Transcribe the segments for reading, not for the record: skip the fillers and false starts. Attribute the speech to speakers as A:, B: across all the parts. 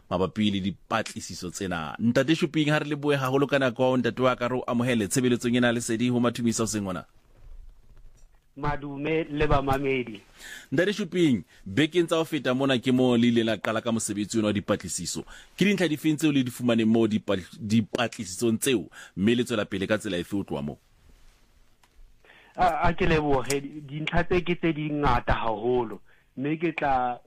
A: mabapi le dipatlisiso tsena. Ntate Shuping, ha re le boe haholo ka nako ntate wa ka re o amohele tshebeletsong ena le sedi ho mathumisa o seng ona.
B: Madume le bamamedi.
A: Ntate Shuping, bekeng tsa ho feta mona ke mo le ile la qala ka mosebetsi wa dipatlisiso. Ke dintlha di feng tseo le di fumaneng mo dipatlisisong tseo, mme le tswela pele ka tsela efe ho tloha moo?
B: A ke lebohe, dintlha tse ke tse di ngata haholo, mme ke tla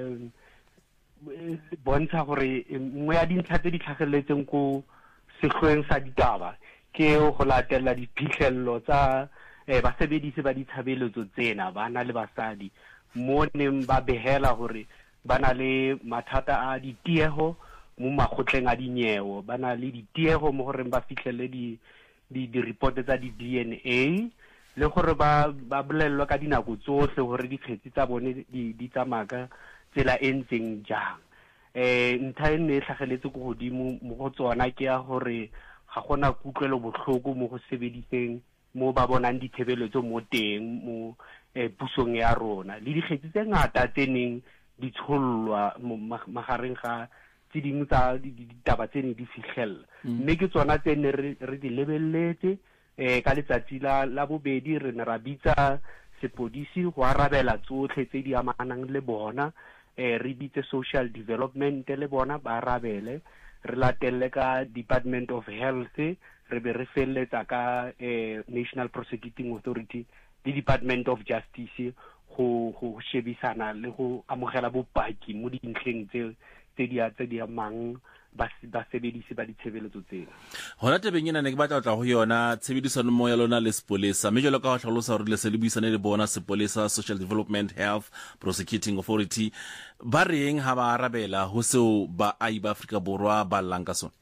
B: bontsha gore nngwe ya dintlha tse di tlhagelletseng ko sehloohong sa ditaba ke go latela diphihlello tsa basebedisi ba ditshebeletso tsena, bana le basadi, mo neng ba behela gore ba na le mathata a ditieho mo makgotleng a dinyewo, ba na le ditieho mo gore ba fihlelle di-report tsa di-DNA, le gore ba bolellwa ka dinako tsohle gore dikgetsi tsa bone di tsamaya ka tsela e ntseng jang. Ntlha e nne e tlhageletse ko godimo mo go tsona ke ya gore ga gona kutlwelo botlhoko mo go sebediseng mo ba bonang ditshebeletso mo teng mo pusong ya rona, le dikgetsi tse ngata tse neng di tshollwa magareng ga tse dingwe tsa ditaba tse ne di fitlhella, mme ke tsona tse ne re di lebelletse. Ka letsatsi la bobedi re ne ra bitsa sepodisi go arabela tsotlhe tse di amanang le bona, re bitse social development le bona ba arabele, re latelle ka Department of Health, re be re felletsa ka National Prosecuting Authority le Department of Justice go shebisana le go amogela bopaki mo dintlheng tse di amang basebedisi ba ditshebeletso tsena.
A: Hona tabeng ena ne ke batla ho yona tshebedisano mo ya lona le sepolesa, mme jalo ka ho hlalosa hore le se le buisane le bona sepolesa, Social Development, Health, Prosecuting Authority, ba reng ha ba arabela ho seo baahi ba Afrika Borwa ba llang ka sona?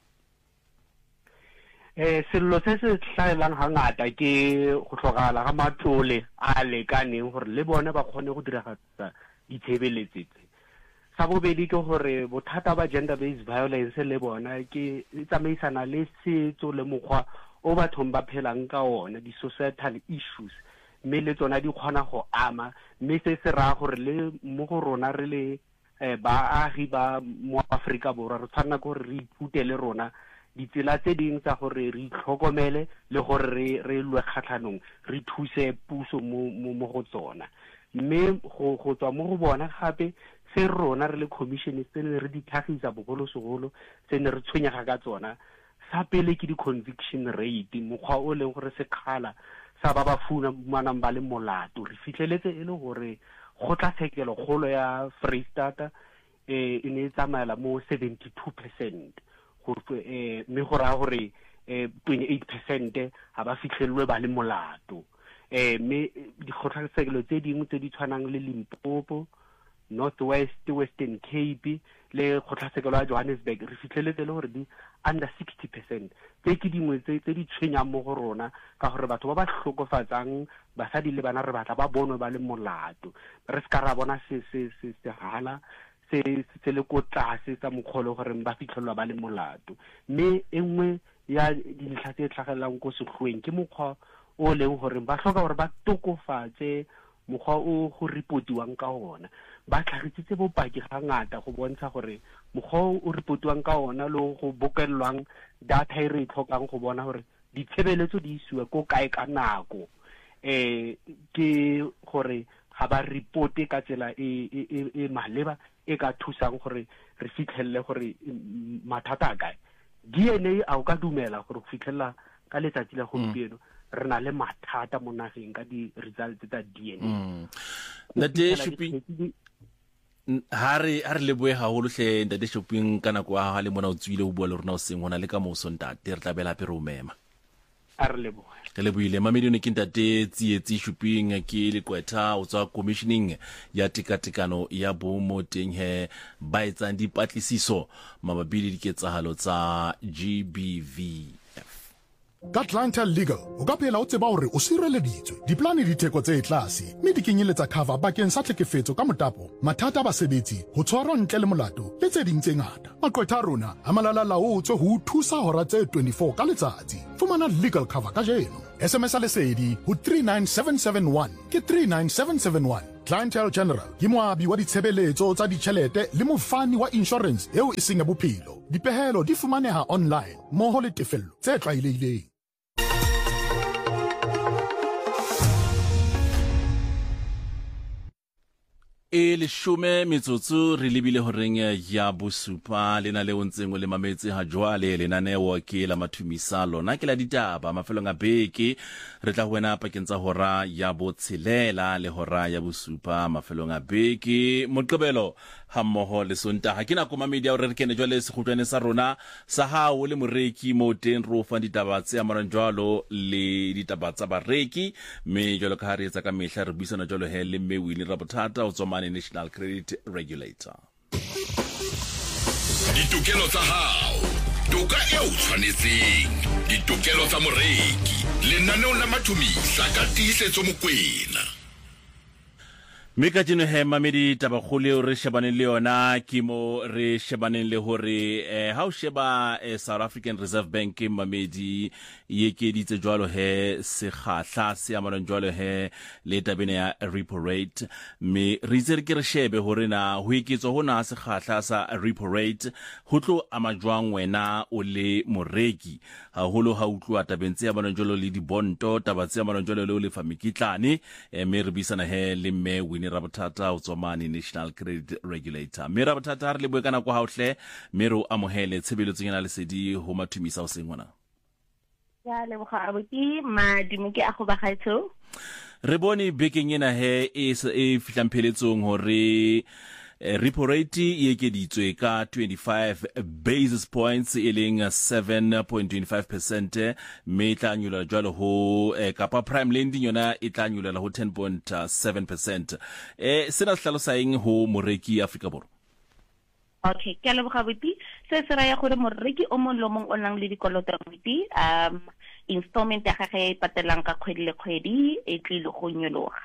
B: Sello se se hlaelang hangata ke go tlhokagala ga matlole a lekaneng gore le bone ba kgone go diragatsa ditshebeletso tse. Sa bobedi ke gore bothata ba gender based violence le bona ke tsamaisana le setso le mokgwa o bathong ba phelang ka ona, di-societal issues, mme le tsona di kgona go ama, mme se se raya gore le mo go rona re le baagi ba mo Afrika Borwa re tshwanela ke gore re ithute le rona ditsela tse ding tsa gore re itlhokomele le gore re lwe kgatlhanong, re thuse puso mo go tsona. Mme go tswa mo go bona gape se rona re le commission tse ne re di tlhagisa bogolosegolo tse ne re tshwenyega ka tsona, sa pele ke di-conviction rate, mokgwa o leng gore sekgala sa ba ba fumanang ba le molato. Re fitlheletse e le gore kgotlatshekelo kgolo ya Freistata e ne e tsamaela mo 72%, mme go raya gore 28% ha ba fitlhelwe ba le molato. Mme dikgotlatshekelo tse dingwe tse di tshwanang le Limpopo, Northwest, Western Cape le kgotlatshekelo ya Johannesburg re fitlheletse le gore di under 60%, tse ke dingwe tse di tshwenyang mo go rona ka gore batho ba ba hlokofatsang basadi le bana re batla ba bonwe ba le molato, re se ka ra bona se hala se le ko tlase tsa mokgolo gore ba fitlhelwa ba le molato. Mme engwe ya dintlha tse tlhagelelang ko sehlooheng ke mokgwa o leng gore ba hloka gore ba tokofatse mokgwa o go reportiwang ka ona. Ba tlhagisitse bopaki ga ngata go bontsha gore mokgwa o reportiwang ka ona le go bokellwang data e re tlhokang go bona gore ditshebeletso di isiwe ko kae ka nako, ke gore ga ba reporte ka tsela e maleba e ka thusang gore re fitlhelele gore mathata a kae. DNA a o ka dumela gore go fitlhella ka letsatsi la gompieno re na le mathata mo nageng ka di-results tsa DNA.
A: Ntate Shuping, ha re leboe haholo hle Ntate Shuping ka nako ha le mona o tswile o bua le rona o seng hona le ka moso ntate, re tlabela pe re o mema.
B: A re leboe.
A: Re leboile mamedi ne ke Ntate Tsietsi Shuping ke le kweta o tswa commissioning ya tekatekano ya bomo teng he ba etsang dipatlisiso mabapi le diketsahalo tsa GBVF.
C: Ka Clientele Legal o ka phela o tseba hore o sireleditswe diplane ditheko tse tlase mme di kenyeletsa cover bakeng sa tlhekefetso ka motapo, mathata a basebetsi, ho tshwarwa ntle le molato le tse ding tse ngata. maqwetha a rona a malala-laotswe ho thusa hora tse 24 ka letsatsi. Fumana legal cover ka jeno. SMS a lesedi ho 39771 ke 39771. Clientele General ke moabi wa ditshebeletso tsa ditjhelete le mofani wa insurance eo e seng ya bophelo. Dipehelo di fumaneha online mmoho le tefello tse tlwaelehileng.
A: E leshume metsotso re lebile horeng ya bosupa lena le ontseng le mametse ha jwale lenaneo ke la mathumisa lona ke la ditaba mafelong a beke re tla wena pakeng tsa hora ya botshelela le hora ya bosupa mafelong a beke moqebelo ha mmoho le sontaha ke nako mamedi a re kene jwale sekhutlwane sa rona sa hao le moreki mo teng ro fa ditaba tse amarang jwalo le ditaba tsa bareki me jwalo ka ha re etsa ka mehla re buisana jwalo he le Mewini Rabothata o tsoma National Credit Regulator.
D: Ditokelo tsa hao, toka eo tshwanetseng, ditokelo tsa moreki, lenaneo la mathumisa ka tiisetso mokwena.
A: Meka jeno he mamedi tabakgole o re shebaneng le yona ke mo re shebaneng le hore ha o sheba South African Reserve Bank mamedi ye ekeditse jwalo he sekgahla se amarang jwalo he le tabene ya repo rate me re itse ke re shebe hore na ho eketswa hona sekgahla sa repo rate ho tlo amajwang wena o le moreki haholo ha utlwa tabeng tse amarang jwalo le dibonto tabatse amarang jwalo le o le famikitlane me re bisana he le Mewini Rabothata o tsomane National Credit Regulator. Me Rabothata re le boekana kwa hauhle me ro amohele tshebeletso yana le sedi ho mathumisa o sengwana.
E: Ya le boga abuti madimo ke a go bagaetso.
A: Re bone bekeng ena he e fihlang pheletsong hore repo rate e ekeditswe ka 25 basis points e leng 7.25% me tla nyula jwalo ho kapa prime lending yona e tla nyula ho 10.7%. Sena hlalosa eng ho moreki Afrika Borwa?
E: Okay, ke a leboga abuti se se raya gore moreki o mong lo mong o nang le dikoloto abuti installment ya gagwe e patelang ka kgwedi le kgwedi e tlile go nyologa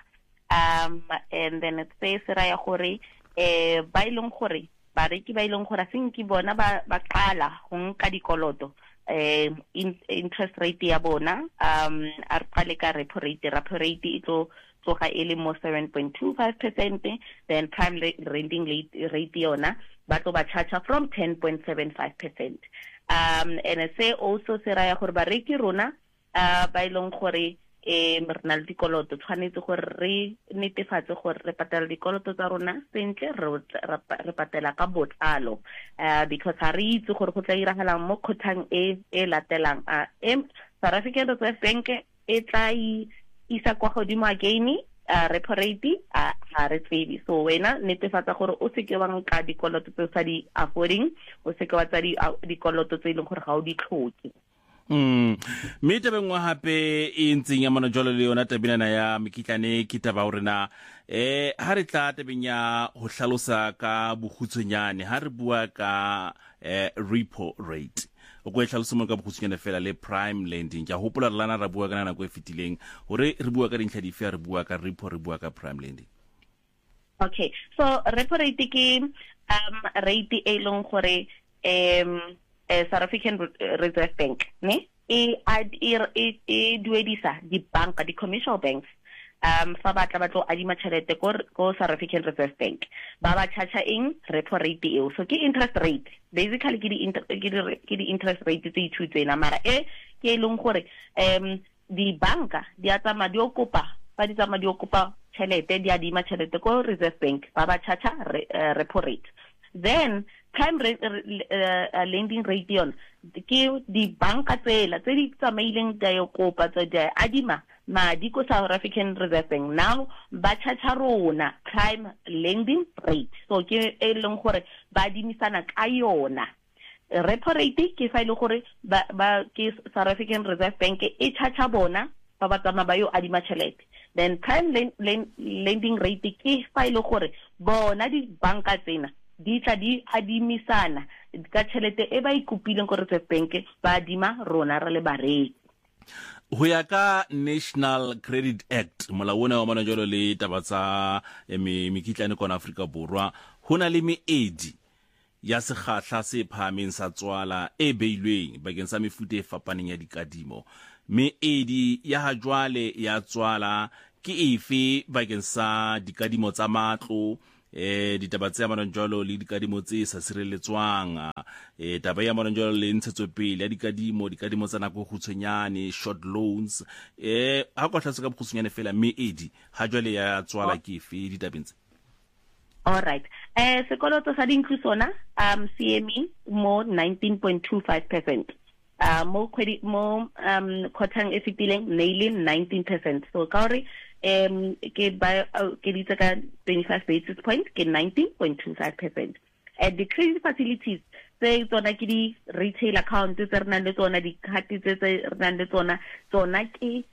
E: and then it says raya gore ba ileng gore bareki ba ileng gore senki bona ba qala go nka dikoloto interest rate ya bona a re qale ka repo rate e tlo tsoga e le mo 7.25%, then prime lending rate yona ba tlo ba charge from 10.75%. And say also se raya gore bareki rona ba ileng gore re na le dikoloto tshwanetse gore re netefatse gore re patela dikoloto tsa rona sentle re patela ka botlalo because ha re itse gore go tla iragalang mo khotang e latelang South African Reserve Bank e tla isa kwa godimo again repo rate ha re tsebe so wena netefatsa gore o seke wa nka dikoloto tse sa di affording o seke wa tsa dikoloto tse ileng gore ga o di tlhoke.
A: Me tabengwa hape e ntseng ya mana jwalo le yona tabinana ya mekitlane ke taba hore na ha re tla tabeng ya ho hlalosa ka bokgutshwanyane ha re bua ka repo rate o go hlalosa mo ka bokgutshwanyane fela le prime lending ja hopola re lana ra bua kana na go fetileng hore re bua ka dintlha dife re bua ka repo re bua ka prime lending.
E: Okay, so repo rate ke rate e leng gore South African Reserve Bank ne e duedisa di banka di commercial banks fa ba tla batlo adima tšhelete ko South African Reserve Bank ba ba charge eng repo rate eo so ke interest rate basically ke di interest rate tse ithutena mara ke leng gore di banka di atama di okopa ba di tsama di okopa tšhelete di adima tšhelete ko Reserve Bank ba ba charge repo rate then prime lending rate yon ke di banka tsela tse di tsamaileng da yo kopa tsa di adima madi ko South African Reserve Bank now ba charge rona prime lending rate so ke e leng gore ba adimisana ka yona repo rate ke fa ile gore ba ke South African Reserve Bank e charge bona ba tsama ba yo adima tšhelete then prime lending rate ke fa ile gore bona di banka tsena di tla di adimisana ka tšhelete e ba ikopileng ko Reserve Bank ba adima rona re le bareki.
A: Ho ya ka National Credit Act molawana wa mana jalo le tabatsa mekitlane kona Afrika Borwa hona le meedi ya sekgahla se phahameng sa tswala e beilweng bakeng sa mefuta e fapaneng ya dikadimo meedi ya ha jwale ya tswala ke efe bakeng sa dikadimo tsa matlo ditaba tse amanang jwalo le dikadimo tse sa sireletswang taba ya amanang jwalo le ntshetsopele ya dikadimo tsa nako khutshwenyane short loans ha kwa tlase ka khutshwenyane fela meedi ha jwale ya tswala ke efe ditabeng tse.
E: All right. Sekoloto sa dintlo sona CME mo 19.25%. Mo kotang e fetileng nailing 19%. So ka hore ke ditse ka 25 basis points ke 19.25%. The credit facilities tse tsona ke di retail account tse re nang le tsona di card tse re nang le tsona ke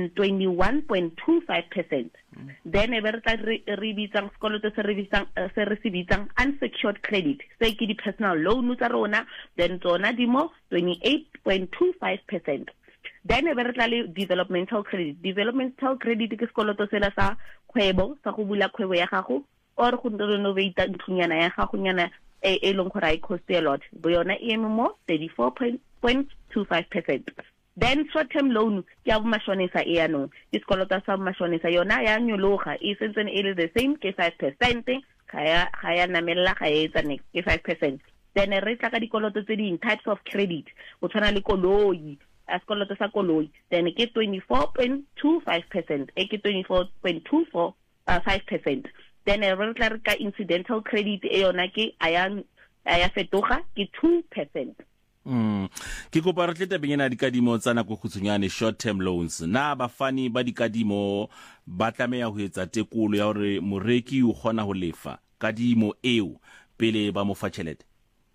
E: 21.25%. Then re bitsang sekoloto se re bitsang unsecured credit se ke di personal loan tsa rona then tsona di mo 28.25%. Then re tla le developmental credit ke sekoloto sela sa kgwebo sa go bula kgwebo ya gago or go renovate ntlunyana ya gago nyana e leng gore I cost a lot bo yona e mo 34.25%. Then short-term loan ke ya bomashonisa e yanong ke sekoloto sa bomashonisa yona ya nyologa e sentse e le the same ke 5% ga ya namella ga e etsa next ke 5%. Then re tla ka dikoloto tse ding types of credit o tshwana le koloi sekoloto sa koloi then ke 24.25% e ke 24.25%. Then re tla re ka incidental credit e yona ke aya fetoga ke 2%.
A: Ke kopa re tle tabeng ena dikadimo tsa nako khutshwenyane short term loans na bafani ba dikadimo ba tlameha ho etsa tekolo ya hore moreki o kgona ho lefa kadimo eo pele ba mo fa tjhelete.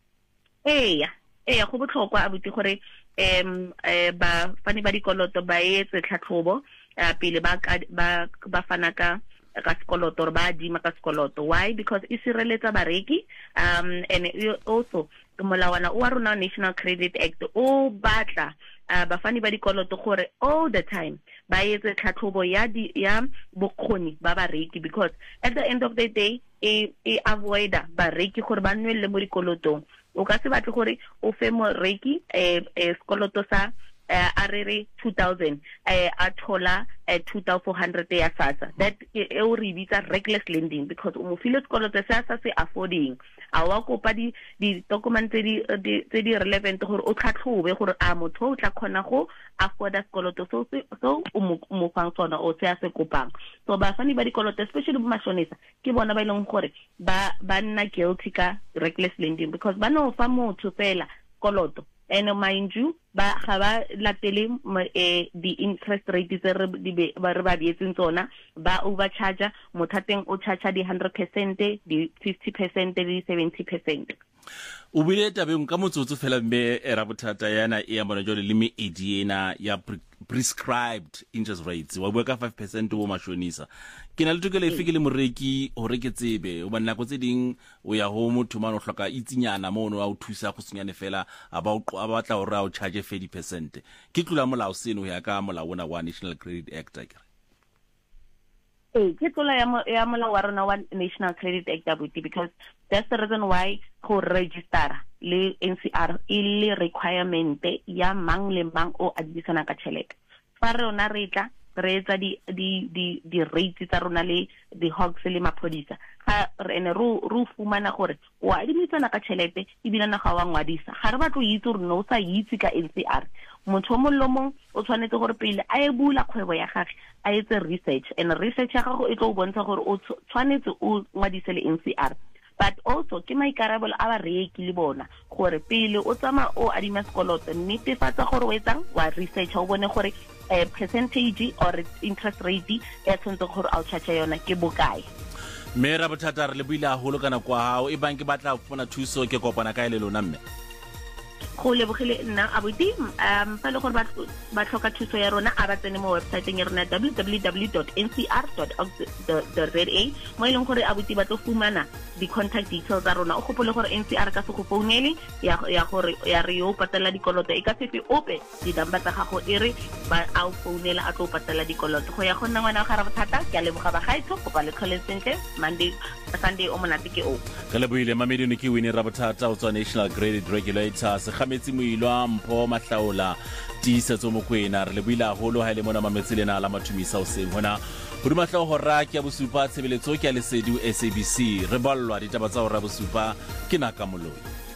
A: Go botlhokwa abuti gore ba fani ba dikoloto ba etse tlhatlhobo pele ba fana ka sekoloto ba adima ka sekoloto. Why? Because e sireletsa bareki and also molawana o wa rona National Credit Act o batla bafani ba dikoloto gore all the time ba etse tlhatlhobo ya bokgoni ba bareki because at the end of the day e avoida bareki gore ba nwelle mo dikolotong. O ka se batle gore o fe moreki sekoloto sa a re 2000 a thola 2400 ya SASSA that e re bitsa reckless lending because o mo file sekoloto sa se affording a wa kopa di document tse di relevant gore o tlhatlhobe gore a motho o tla khona go afforda sekoloto so o mo fang sona o se a se kopang. So ba fani ba dikoloto especially bo mashonisa ke bona ba ileng gore ba nna guilty ka reckless lending because ba no fa motho fela koloto and mind you ba ga ba latele the interest rate tse re ba dietseng tsona ba overcharge mothateng o charge di 100% di 50% di 70%. O bile tabeng ka motsotso fela mme era bothata yana e ya bona jole le meedi ena ya prescribed interest rates wa bua ka 5% o mashonisa ke na le tokelo e fike le moreki hore ke tsebe o banna go tse ding o ya ho motho mano hloka itsinyana mono a o thusa go senyane fela a batla hore a o charge 30%. Ke tlula molao seno ya ka molao ona wa National Credit Act akere
E: ke tlola ya molao wa rona wa National Credit Act abuti because that's the reason why go register le NCR ile requirement ya mang le mang o adisana ka tšhelete fa rona re tla re etsa di rates tsa rona le di hogs le maphodisa ga ene ru fumana gore o adimisana ka tšhelete e bilana ga wa ngwadisa ga re batlo itse gore no sa itse ka NCR motho mo lomong o tshwanetse gore pele a e bula kgwebo ya gagwe a etse research and research ya gago e tlo bontsha gore o tshwanetse o ngwadise le NCR but also ke maikarabelo a bareki le bona gore pele o tsama o adima sekoloto netefatsa gore o etsang wa research o bone gore percentage or interest rate e tshwanetse gore a o charge yona ke bokae.
A: Mera bothata re le buile haholo kana kwa hao e bang ke batla go fona thuso ke kopana ka ile lona mme
E: go lebogile nna abuti fa le gore ba tlhoka thuso ya rona a ba tsene mo websiteng ya rona www.ncr.org.za mo e leng gore abuti ba tlo fumana di-contact details tsa rona o gopole gore NCR ka se go founele ya gore ya re yo patela dikoloto e ka sefe ope di-number tsa gago e re ba a o founela a tlo patela dikoloto go ya go nna ngwana wa ga ra bothata ke a leboga ba gaetso go pa le tlhole sentle Sunday o monate ke o
A: ka leboile mamedino ke Winnie Rabothata o tswa National Credit Regulator se gametsi moilwa mpho mahlaola tiisetso mokwena re leboile haholo ha ile mona mametselena la mathumisa o seng hona hodima tlao hora ke ya bosupa tshebeletso ke ya lesedi SABC re ballwa ditaba tsa hora bosupa ke naka moloi